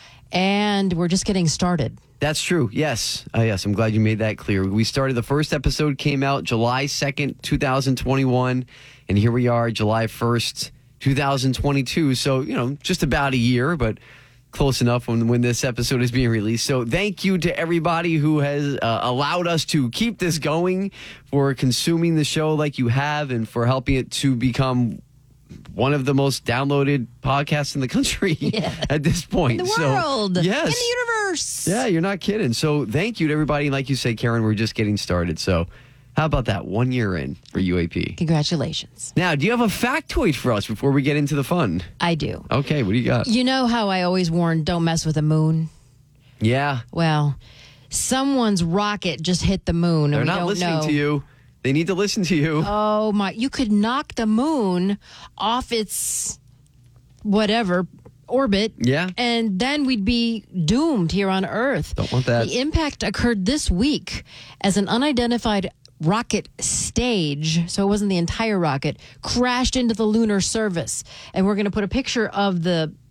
and we're just getting started. That's true. Yes. Uh, yes. I'm glad you made that clear. We started, the first episode came out July second, twenty twenty-one. And here we are, July first, twenty twenty-two. So, you know, just about a year, but close enough when, when this episode is being released. So thank you to everybody who has uh, allowed us to keep this going, for consuming the show like you have, and for helping it to become one of the most downloaded podcasts in the country yeah. at this point. In the So, world. yes. In the universe. Yeah, you're not kidding. So thank you to everybody. Like you say, Karen, we're just getting started. So how about that? One year in for U A P. Congratulations. Now, do you have a factoid for us before we get into the fun? I do. Okay, what do you got? You know how I always warn, don't mess with the moon? Yeah. Well, someone's rocket just hit the moon. They're and we not don't listening know. to you. They need to listen to you. Oh, my. You could knock the moon off its whatever orbit. Yeah. And then we'd be doomed here on Earth. Don't want that. The impact occurred this week as an unidentified rocket stage, so it wasn't the entire rocket, crashed into the lunar surface. And we're going to put a picture of the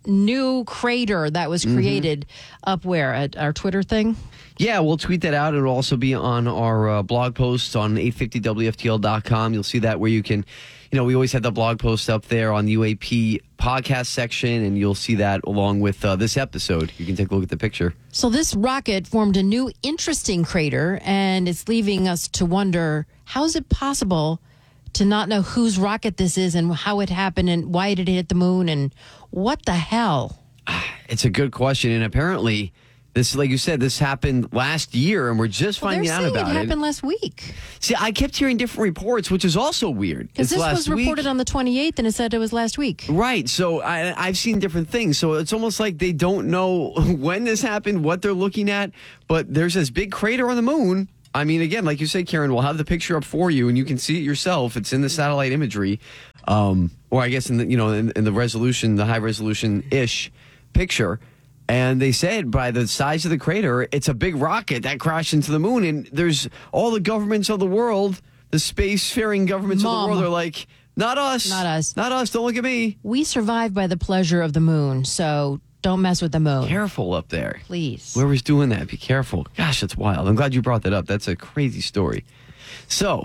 new crater that was created mm-hmm. up where? At our Twitter thing? Yeah, we'll tweet that out. It'll also be on our uh, blog post on eight fifty W F T L dot com. You'll see that where you can, you know, we always have the blog post up there on the U A P podcast section, and you'll see that along with uh, this episode. You can take a look at the picture. So this rocket formed a new interesting crater, and it's leaving us to wonder, how is it possible to not know whose rocket this is and how it happened and why did it hit the moon and what the hell? It's a good question, and apparently this, like you said, this happened last year, and we're just well, finding out about it. It happened last week. See, I kept hearing different reports, which is also weird. Because this was reported week. on the twenty-eighth, and it said it was last week. Right. So I, I've seen different things. So it's almost like they don't know when this happened, what they're looking at. But there's this big crater on the moon. I mean, again, like you said, Karen, we'll have the picture up for you, and you can see it yourself. It's in the satellite imagery, um, or I guess in the you know in, in the resolution, the high resolution ish picture. And they said by the size of the crater, it's a big rocket that crashed into the moon. And there's all the governments of the world, the spacefaring governments Mom. of the world are like, not us. Not us. Not us. Don't look at me. We survive by the pleasure of the moon, so don't mess with the moon. Careful up there. Please. Whoever's doing that, be careful. Gosh, that's wild. I'm glad you brought that up. That's a crazy story. So,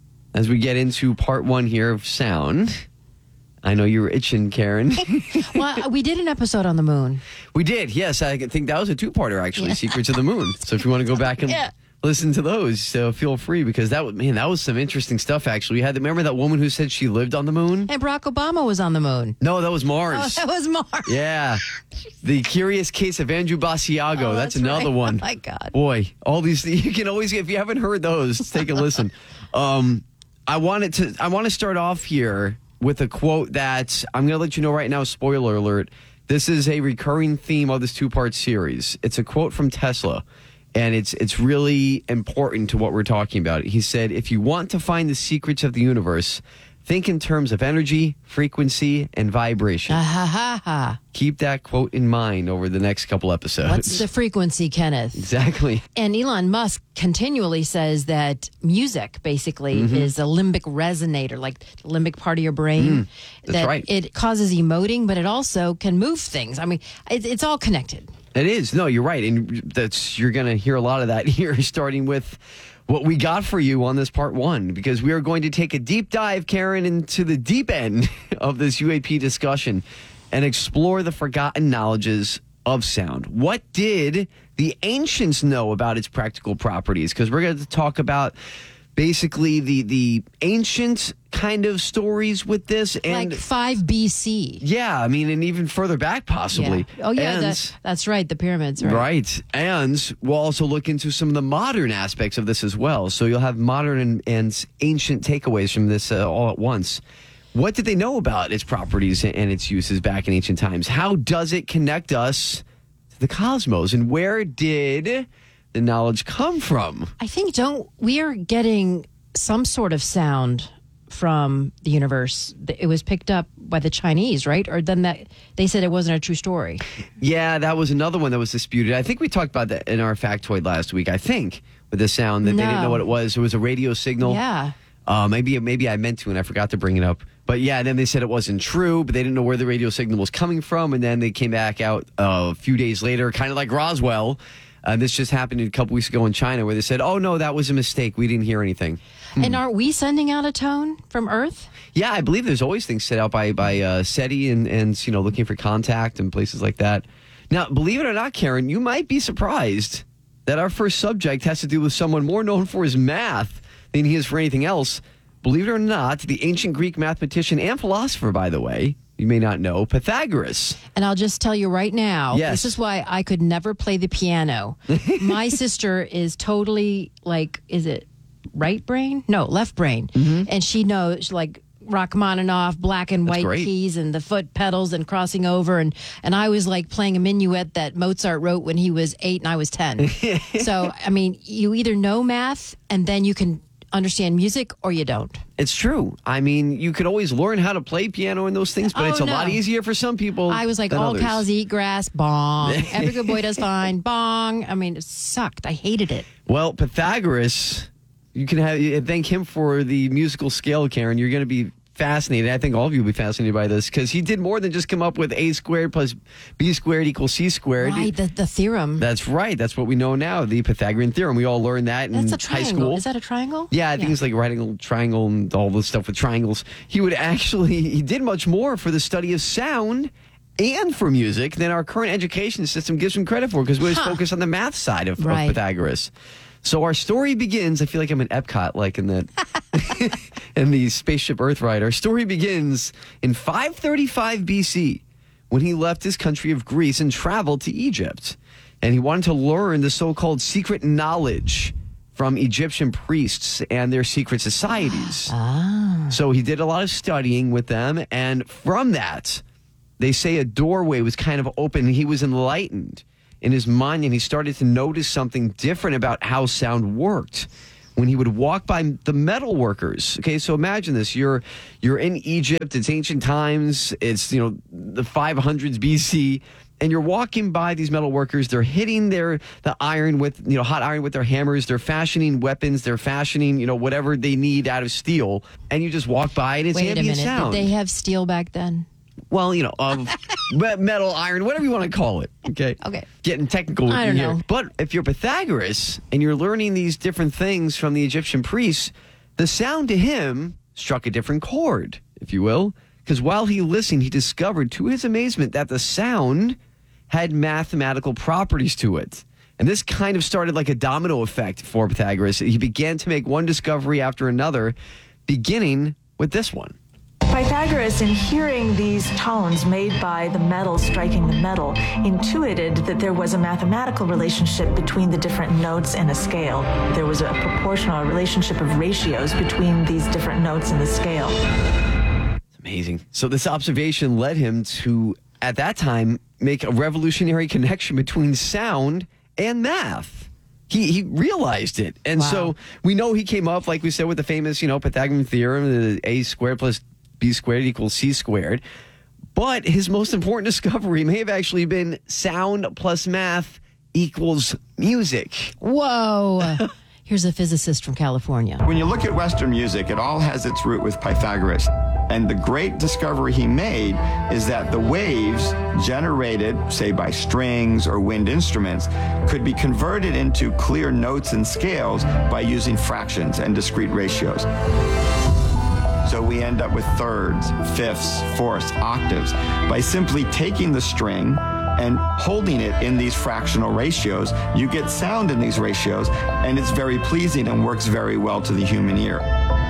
as we get into part one here of sound, I know you were itching, Karen. Well, we did an episode on the moon. We did, yes. I think that was a two-parter, actually, Secrets of the Moon. So if you want to go back and yeah. listen to those, so feel free, because that was, man, that was some interesting stuff, actually. We had, remember that woman who said she lived on the moon? And Barack Obama was on the moon. No, that was Mars. Oh, that was Mars. Yeah. The Curious Case of Andrew Basiago. Oh, that's, that's another right. one. Oh, my God. Boy, all these, you can always, if you haven't heard those, take a listen. Um, I wanted to, I want to start off here with a quote that I'm going to let you know right now, spoiler alert, this is a recurring theme of this two-part series. It's a quote from Tesla, and it's it's really important to what we're talking about. He said, if you want to find the secrets of the universe, think in terms of energy, frequency, and vibration. Ah, ha, ha, ha. Keep that quote in mind over the next couple episodes. What's the frequency, Kenneth? Exactly. And Elon Musk continually says that music basically Mm-hmm. is a limbic resonator, like the limbic part of your brain. Mm, that's that right. It causes emoting, but it also can move things. I mean, it, it's all connected. It is. No, you're right. And that's you're going to hear a lot of that here, starting with what we got for you on this part one, because we are going to take a deep dive, Karen, into the deep end of this U A P discussion and explore the forgotten knowledges of sound. What did the ancients know about its practical properties? Because we're going to talk about basically the the ancient kind of stories with this, and like five B C. Yeah, I mean, and even further back possibly. Yeah. Oh yeah, and, that, that's right. The pyramids, right? Right, and we'll also look into some of the modern aspects of this as well. So you'll have modern and, and ancient takeaways from this uh, all at once. What did they know about its properties and its uses back in ancient times? How does it connect us to the cosmos, and where did the knowledge come from? I think don't we are getting some sort of sound from the universe. It was picked up by the Chinese, right? Or then that they said it wasn't a true story. Yeah, that was another one that was disputed. I think we talked about that in our factoid last week, I think, with the sound that No. they didn't know what it was. It was a radio signal. Yeah. Uh, maybe maybe I meant to and I forgot to bring it up. But yeah, then they said it wasn't true, but they didn't know where the radio signal was coming from. And then they came back out uh, a few days later, kind of like Roswell. Uh, this just happened a couple weeks ago in China, where they said, oh, no, that was a mistake. We didn't hear anything. And are we sending out a tone from Earth? Yeah, I believe there's always things set out by by uh, SETI and, and, you know, looking for contact and places like that. Now, believe it or not, Karen, you might be surprised that our first subject has to do with someone more known for his math than he is for anything else. Believe it or not, the ancient Greek mathematician and philosopher, by the way, you may not know, Pythagoras. And I'll just tell you right now, Yes. this is why I could never play the piano. My sister is totally like, is it right brain? No, left brain. Mm-hmm. And she knows like Rachmaninoff, black and That's white great. keys and the foot pedals and crossing over. And, and I was like playing a minuet that Mozart wrote when he was eight and I was ten. So, I mean, you either know math and then you can understand music or you don't. It's true. I mean, you could always learn how to play piano and those things, but Oh, it's a no. lot easier for some people. I was like, than all others. cows eat grass, bong. Every good boy does fine, bong. I mean, it sucked. I hated it. Well, Pythagoras, you can have thank him for the musical scale, Karen. You're going to be fascinated. I think all of you will be fascinated by this because he did more than just come up with a squared plus b squared equals c squared. Right, the, the theorem. That's right. That's what we know now, the Pythagorean theorem. We all learned that in That's a high triangle. school. Is that a triangle? Yeah, I think it's like right angle, triangle, and all this stuff with triangles. He would actually, he did much more for the study of sound and for music than our current education system gives him credit for because we always Huh. focus on the math side of, Right. of Pythagoras. So our story begins, I feel like I'm in Epcot, like in the, in the spaceship Earthrider. Our story begins in five thirty-five B C when he left his country of Greece and traveled to Egypt. And he wanted to learn the so-called secret knowledge from Egyptian priests and their secret societies. Ah. So he did a lot of studying with them, and from that, they say a doorway was kind of open, and he was enlightened in his mind, and he started to notice something different about how sound worked when he would walk by the metal workers. Okay, so imagine this. You're you're in Egypt, it's ancient times, it's, you know, the five hundreds B C, and you're walking by these metal workers. They're hitting their the iron with, you know, hot iron with their hammers. They're fashioning weapons. They're fashioning, you know, whatever they need out of steel. And you just walk by, and it's Wait a ambient minute. sound. Did they have steel back then? Well, you know, of metal, iron, whatever you want to call it. Okay. Okay. Getting technical with I you don't here. know. But if you're Pythagoras and you're learning these different things from the Egyptian priests, the sound to him struck a different chord, if you will. Because while he listened, he discovered to his amazement that the sound had mathematical properties to it. And this kind of started like a domino effect for Pythagoras. He began to make one discovery after another, beginning with this one. Pythagoras, in hearing these tones made by the metal striking the metal, intuited that there was a mathematical relationship between the different notes in a scale. There was a proportional relationship of ratios between these different notes in the scale. It's amazing. So this observation led him to, at that time, make a revolutionary connection between sound and math. He he realized it. And Wow. so we know he came up, like we said, with the famous, you know, Pythagorean theorem, the a squared plus b squared equals c squared. But his most important discovery may have actually been sound plus math equals music. Whoa. Here's a physicist from California. When you look at Western music, it all has its root with Pythagoras. And the great discovery he made is that the waves generated, say, by strings or wind instruments, could be converted into clear notes and scales by using fractions and discrete ratios. So we end up with thirds, fifths, fourths, octaves by simply taking the string and holding it in these fractional ratios. You get sound in these ratios, and it's very pleasing and works very well to the human ear.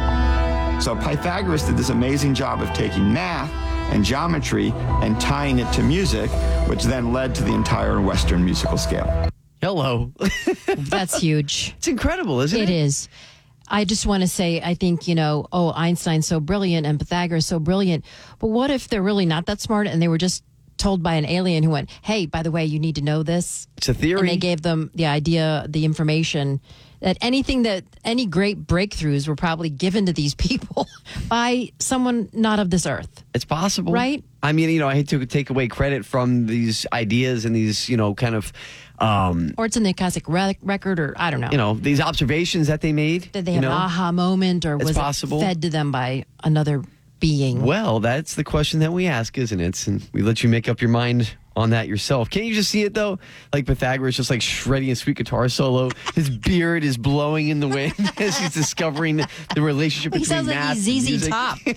So Pythagoras did this amazing job of taking math and geometry and tying it to music, which then led to the entire Western musical scale. Hello. That's huge. It's incredible, isn't it? It is. I just want to say, I think, you know, oh, Einstein's so brilliant and Pythagoras so brilliant. But what if they're really not that smart and they were just told by an alien who went, hey, by the way, you need to know this? It's a theory. And they gave them the idea, the information, that anything that, any great breakthroughs were probably given to these people by someone not of this earth. It's possible. Right? I mean, you know, I hate to take away credit from these ideas and these, you know, kind of, um, Or it's in the Akashic re- record, or I don't know. you know, these observations that they made. Did they you have know? an aha moment, or It's was possible. it fed to them by another being? Well, that's the question that we ask, isn't it? And we let you make up your mind on that yourself. Can't you just see it, though? Like Pythagoras just like shredding a sweet guitar solo. His beard is blowing in the wind as he's discovering the, the relationship He between sounds like math he's and Z Z music.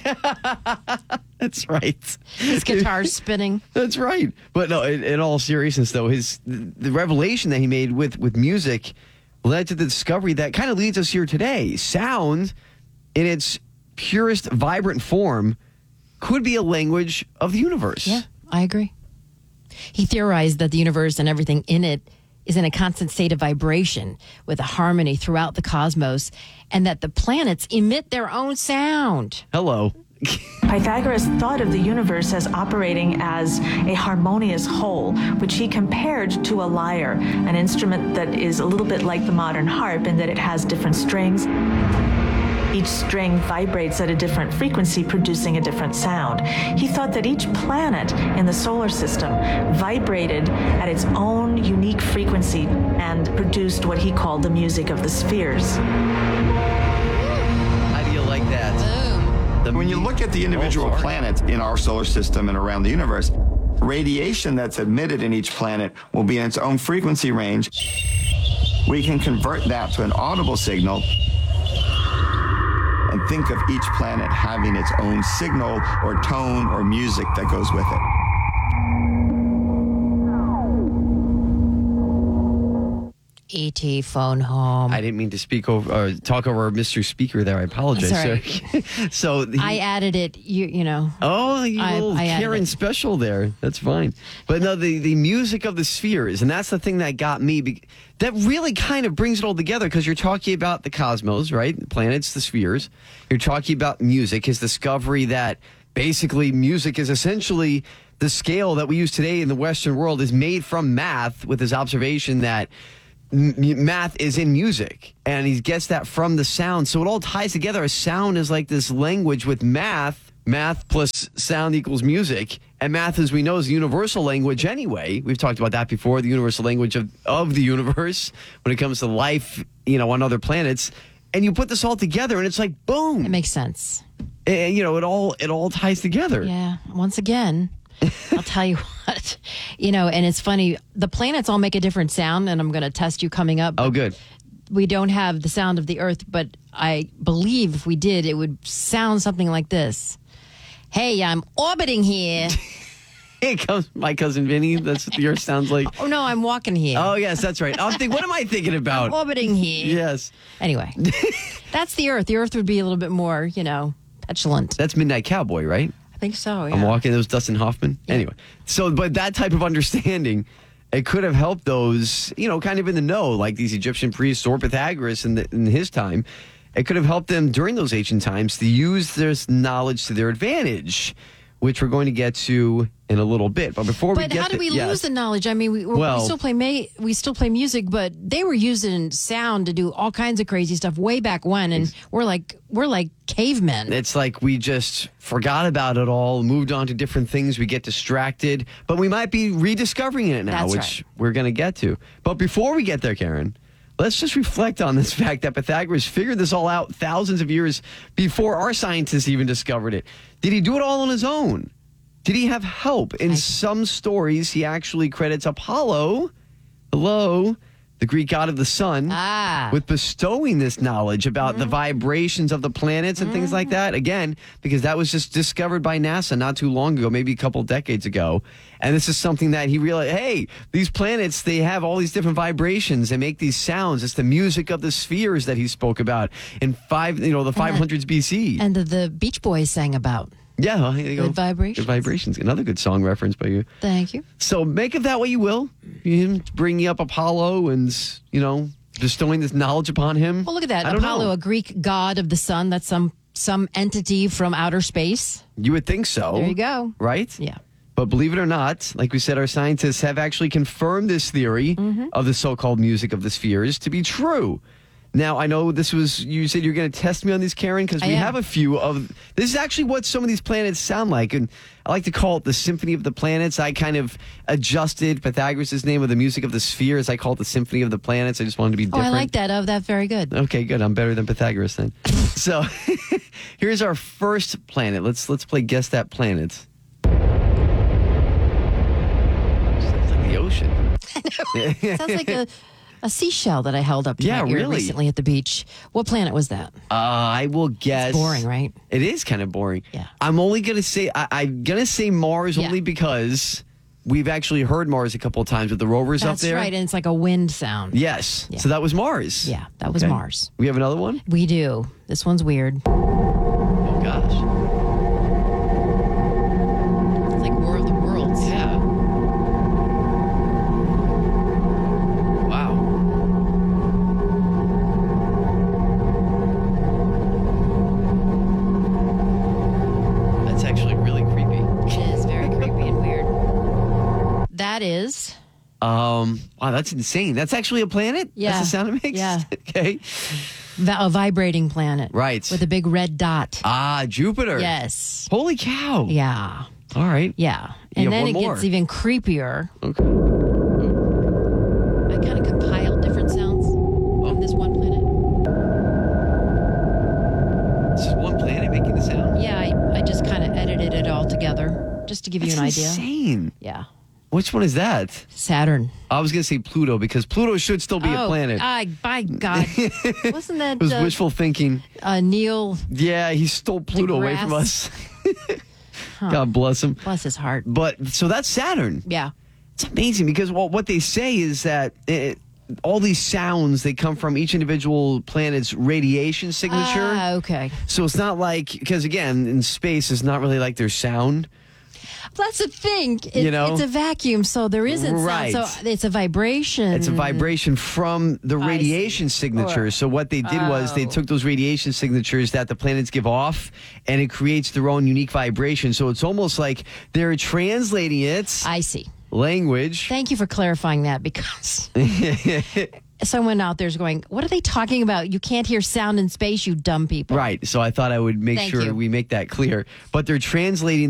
Top. That's right. His guitar's spinning. That's right. But no, in, in all seriousness, though, his the revelation that he made with, with music led to the discovery that kind of leads us here today. Sound, in its purest, vibrant form, could be a language of the universe. Yeah, I agree. He theorized that the universe and everything in it is in a constant state of vibration with a harmony throughout the cosmos, and that the planets emit their own sound. Hello. Pythagoras thought of the universe as operating as a harmonious whole, which he compared to a lyre, an instrument that is a little bit like the modern harp in that it has different strings. Each string vibrates at a different frequency, producing a different sound. He thought that each planet in the solar system vibrated at its own unique frequency and produced what he called the music of the spheres. How do you like that? The when you look at the individual planets in our solar system and around the universe, radiation that's emitted in each planet will be in its own frequency range. We can convert that to an audible signal and think of each planet having its own signal or tone or music that goes with it. E T phone home. I didn't mean to speak over or talk over Mister Speaker there. I apologize. That's sir. so he, I added it. You you know. Oh, you I, little I Karen special there. That's fine. But no, the the music of the spheres, and that's the thing that got me. Be, that really kind of brings it all together because you're talking about the cosmos, right? The planets, the spheres. You're talking about music, his discovery that basically music is essentially the scale that we use today in the Western world is made from math, with his observation that math is in music, and he gets that from the sound. So it all ties together. A sound is like this language with math. Math plus sound equals music. And math, as we know, is the universal language anyway. We've talked about that before, the universal language of, of the universe when it comes to life, you know, on other planets. And you put this all together, and it's like, boom. It makes sense. And, you know, it all it all ties together. Yeah. Once again, I'll tell you what, you know, and it's funny, the planets all make a different sound, and I'm going to test you coming up. Oh, good. We don't have the sound of the Earth, but I believe if we did, it would sound something like this. Hey, I'm orbiting here. Here comes my cousin Vinny. That's what the Earth sounds like. Oh, no, I'm walking here. Oh, yes, that's right. I'm thinking, what am I thinking about? I'm orbiting here. Yes. Anyway, that's the Earth. The Earth would be a little bit more, you know, petulant. That's Midnight Cowboy, right? I think so, yeah. I'm walking. It was Dustin Hoffman. Yeah. Anyway, so, but that type of understanding, it could have helped those, you know, kind of in the know, like these Egyptian priests or Pythagoras in, the, in his time. It could have helped them during those ancient times to use this knowledge to their advantage, which we're going to get to in a little bit. But before but we get how do we to, yes. lose the knowledge? I mean, we, well, we still play ma- we still play music, but they were using sound to do all kinds of crazy stuff way back when, and we're like we're like cavemen. It's like we just forgot about it all, moved on to different things. We get distracted, but we might be rediscovering it now, That's which right. we're going to get to. But before we get there, Karen, let's just reflect on this fact that Pythagoras figured this all out thousands of years before our scientists even discovered it. Did he do it all on his own? Did he have help? In some stories, he actually credits Apollo, hello, the Greek god of the sun, ah. with bestowing this knowledge about mm-hmm. the vibrations of the planets and mm-hmm. things like that. Again, because that was just discovered by NASA not too long ago, maybe a couple decades ago. And this is something that he realized, hey, these planets, they have all these different vibrations. They make these sounds. It's the music of the spheres that he spoke about in five, you know, the five hundreds B C. And the, the Beach Boys sang about. Yeah, well, here you go. Good vibrations. Good vibrations. Another good song reference by you. Thank you. So make of that what you will. Him bringing up Apollo and, you know, bestowing this knowledge upon him. Well, look at that. I don't Apollo, know. a Greek god of the sun. That's some some entity from outer space. You would think so. There you go. Right? Yeah. But believe it or not, like we said, our scientists have actually confirmed this theory mm-hmm. of the so-called music of the spheres to be true. Now, I know this was, you said you're going to test me on these, Karen, because we have a few of, this is actually what some of these planets sound like. And I like to call it the Symphony of the Planets. I kind of adjusted Pythagoras' name with the music of the spheres. I call it the Symphony of the Planets. I just wanted to be different. Oh, I like that. Oh, that's very good. Okay, good. I'm better than Pythagoras then. So here's our first planet. Let's let's play Guess That Planet. Sounds like the ocean. I know. Sounds like a... A seashell that I held up to yeah, my ear really? recently at the beach. What planet was that? Uh, I will guess. It's boring, right? It is kind of boring. Yeah. I'm only going to say, I, I'm going to say Mars yeah. only because we've actually heard Mars a couple of times with the rovers That's up there. That's right, and it's like a wind sound. Yes. Yeah. So that was Mars. Yeah, that was okay. Mars. We have another one? We do. This one's weird. Oh, gosh. It's like War of the Worlds. Yeah. That is. Um. Wow, that's insane. That's actually a planet? Yeah. That's the sound it makes? Yeah. Okay. Va- a vibrating planet. Right. With a big red dot. Ah, Jupiter. Yes. Holy cow. Yeah. All right. Yeah. You And have then one it more. gets even creepier. Okay. I kind of compiled different sounds on this one planet. This is one planet making the sound? Yeah, I all together, just to give That's you an idea. insane. Yeah. Which one is that? Saturn. I was going to say Pluto because Pluto should still be oh, a planet. I, by God. Wasn't that It was uh, wishful thinking. uh, Neil? Yeah, he stole Pluto away from us. Huh. God bless him. Bless his heart. But so that's Saturn. Yeah. It's amazing because well, what they say is that it, all these sounds, they come from each individual planet's radiation signature. Ah, okay. So it's not like, because again, in space, it's not really like there's sound. That's the thing. It, You know? It's a vacuum, so there isn't Right. sound. So it's a vibration. It's a vibration from the I radiation see. signatures. So what they did was they Oh. took those radiation signatures that the planets give off, and it creates their own unique vibration. So it's almost like they're translating it. I see. Language. Thank you for clarifying that because someone out there is going, what are they talking about? You can't hear sound in space, you dumb people. Right. So I thought I would make Thank sure you. we make that clear. But they're translating